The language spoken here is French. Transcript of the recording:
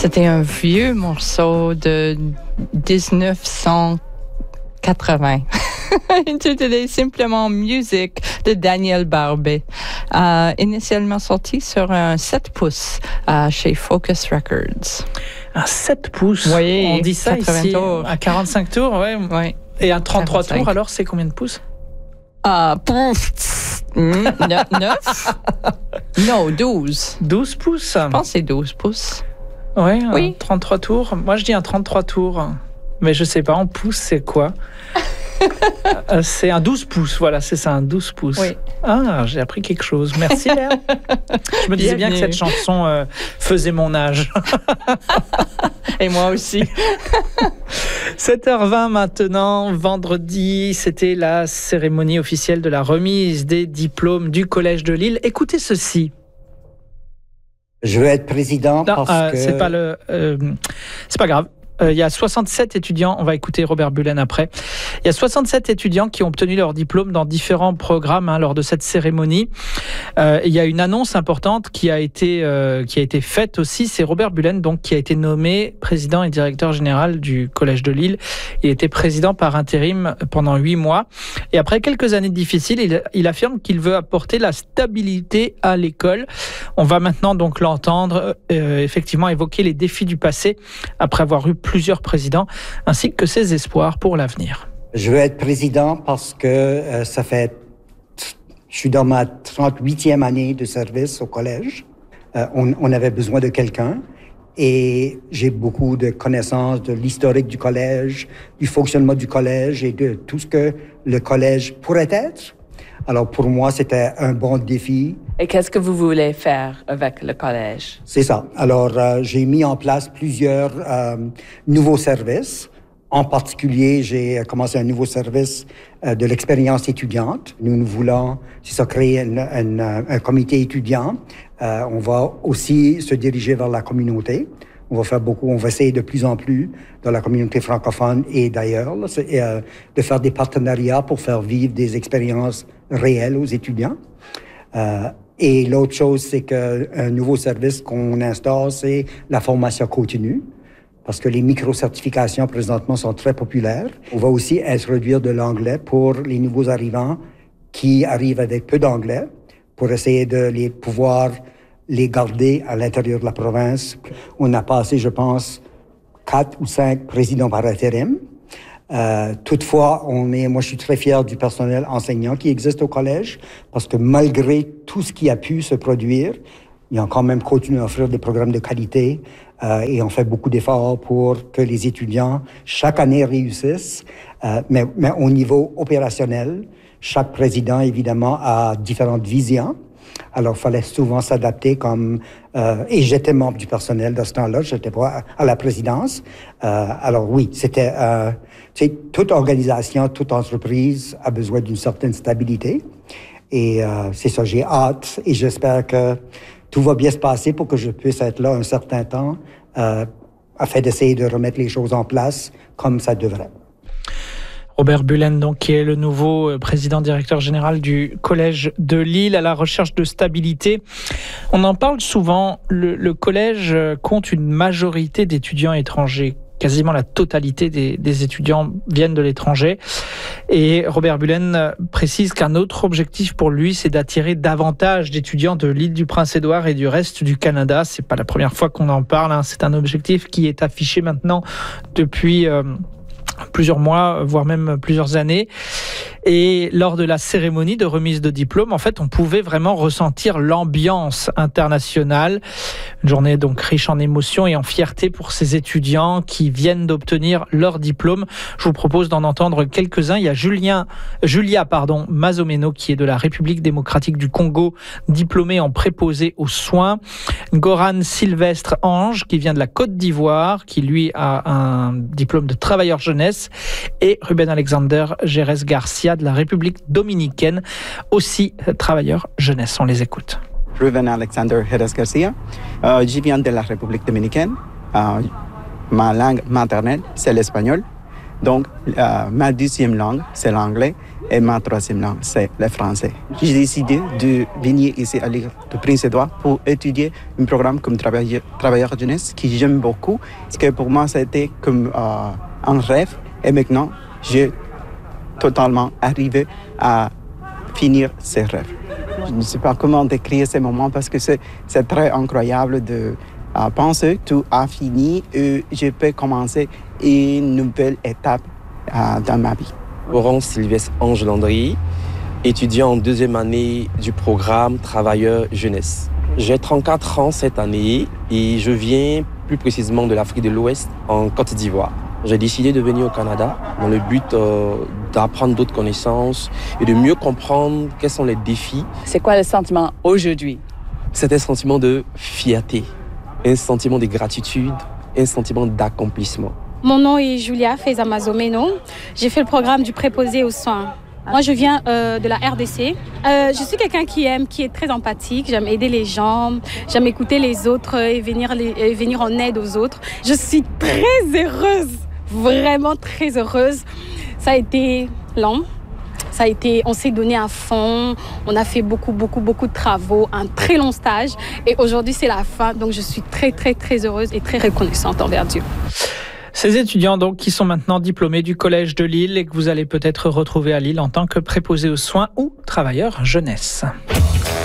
C'était un vieux morceau de 1980. Intitulé simplement Musique de Daniel Barbet. Initialement sorti sur un 7 pouces chez Focus Records. Un 7 pouces? Oui, on dit ça ici, tours. à 45 tours, ouais. Oui. Et un 33 45. tours, alors, c'est combien de pouces? 9? Non, 12. 12 pouces? Je pense que c'est 12 pouces. Ouais, Oui. 33 tours. Moi, je dis un 33 tours. Mais je sais pas, en pouces, c'est quoi? C'est un 12 pouces, voilà, c'est ça, un 12 pouces. Oui. Ah, j'ai appris quelque chose. Merci, Léa. Je me disais bien que cette chanson faisait mon âge. Et moi aussi. 7h20 maintenant, vendredi, c'était la cérémonie officielle de la remise des diplômes du Collège de Lille. Écoutez ceci. Je veux être président parce que... c'est pas grave. Il y a 67 étudiants, on va écouter Robert Bullen après. Il y a 67 étudiants qui ont obtenu leur diplôme dans différents programmes lors de cette cérémonie. Il y a une annonce importante qui a été faite aussi. C'est Robert Bullen donc qui a été nommé président et directeur général du Collège de Lille. Il était président par intérim pendant 8 mois. Et après quelques années difficiles, il affirme qu'il veut apporter la stabilité à l'école. On va maintenant donc l'entendre effectivement évoquer les défis du passé après avoir eu plusieurs présidents, ainsi que ses espoirs pour l'avenir. Je veux être président parce que je suis dans ma 38e année de service au collège. On avait besoin de quelqu'un et j'ai beaucoup de connaissances de l'historique du collège, du fonctionnement du collège et de tout ce que le collège pourrait être. Alors pour moi, c'était un bon défi. Et qu'est-ce que vous voulez faire avec le collège? C'est ça. Alors, j'ai mis en place plusieurs nouveaux services. En particulier, j'ai commencé un nouveau service de l'expérience étudiante. Nous voulons, créer un comité étudiant. On va aussi se diriger vers la communauté. On va essayer de plus en plus dans la communauté francophone et d'ailleurs, de faire des partenariats pour faire vivre des expériences réelles aux étudiants. Et l'autre chose, c'est qu'un nouveau service qu'on instaure, c'est la formation continue, parce que les micro-certifications présentement sont très populaires. On va aussi introduire de l'anglais pour les nouveaux arrivants qui arrivent avec peu d'anglais, pour essayer de pouvoir les garder à l'intérieur de la province. On a passé, je pense, 4 ou 5 présidents par intérim. Toutefois, moi, je suis très fier du personnel enseignant qui existe au collège parce que malgré tout ce qui a pu se produire, ils ont quand même continué à offrir des programmes de qualité et on fait beaucoup d'efforts pour que les étudiants, chaque année, réussissent. Mais au niveau opérationnel, chaque président, évidemment, a différentes visions. Alors, il fallait souvent s'adapter et j'étais membre du personnel dans ce temps-là, j'étais pas à la présidence. Alors oui, c'était... toute organisation, toute entreprise a besoin d'une certaine stabilité. Et c'est ça, j'ai hâte et j'espère que tout va bien se passer pour que je puisse être là un certain temps afin d'essayer de remettre les choses en place comme ça devrait. Robert Bullen, donc, qui est le nouveau président-directeur général du Collège de Lille, à la recherche de stabilité. On en parle souvent, le collège compte une majorité d'étudiants étrangers. Quasiment la totalité des étudiants viennent de l'étranger. Et Robert Bullen précise qu'un autre objectif pour lui, c'est d'attirer davantage d'étudiants de l'île du Prince-Édouard et du reste du Canada. C'est pas la première fois qu'on en parle, C'est un objectif qui est affiché maintenant depuis plusieurs mois, voire même plusieurs années. Et lors de la cérémonie de remise de diplôme, en fait, on pouvait vraiment ressentir l'ambiance internationale. Une journée donc riche en émotions et en fierté pour ces étudiants qui viennent d'obtenir leur diplôme. Je vous propose d'en entendre quelques-uns. Il y a Julia Mazomeno, qui est de la République démocratique du Congo, diplômée en préposé aux soins. Goran Sylvestre Ange, qui vient de la Côte d'Ivoire, qui lui a un diplôme de travailleur jeunesse. Et Ruben Alexander Gérès Garcia de la République dominicaine, aussi travailleur jeunesse. On les écoute. Ruben Alexander Gérès Garcia, je viens de la République dominicaine. Ma langue maternelle, c'est l'espagnol. Donc, ma deuxième langue, c'est l'anglais. Et ma troisième langue, c'est le français. J'ai décidé de venir ici à l'île de Prince-Édouard pour étudier un programme comme travailleur jeunesse que j'aime beaucoup. Parce que pour moi, c'était comme un rêve. Et maintenant, j'ai totalement arrivé à finir ces rêves. Je ne sais pas comment décrire ces moments parce que c'est très incroyable de penser que tout a fini et je peux commencer une nouvelle étape dans ma vie. Laurent Sylvestre Ange Landry, étudiant en 2e année du programme Travailleur Jeunesse. J'ai 34 ans cette année et je viens plus précisément de l'Afrique de l'Ouest, en Côte d'Ivoire. J'ai décidé de venir au Canada dans le but d'apprendre d'autres connaissances et de mieux comprendre quels sont les défis. C'est quoi le sentiment aujourd'hui? C'est un sentiment de fierté, un sentiment de gratitude, un sentiment d'accomplissement. Mon nom est Julia Fezamazomeno. J'ai fait le programme du préposé aux soins. Moi, je viens de la RDC. Je suis quelqu'un qui est très empathique. J'aime aider les gens, j'aime écouter les autres et venir en aide aux autres. Je suis très heureuse, vraiment très heureuse. Ça a été long. On s'est donné à fond, on a fait beaucoup de travaux, un très long stage. Et aujourd'hui, c'est la fin. Donc, je suis très, très, très heureuse et très reconnaissante envers Dieu. Ces étudiants donc qui sont maintenant diplômés du Collège de Lille et que vous allez peut-être retrouver à Lille en tant que préposés aux soins ou travailleurs jeunesse.